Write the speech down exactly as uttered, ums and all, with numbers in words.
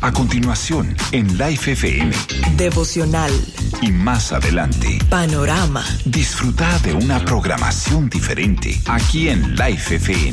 A continuación, en Life F M. Devocional. Y más adelante, Panorama. disfruta de una programación diferente aquí en Life F M.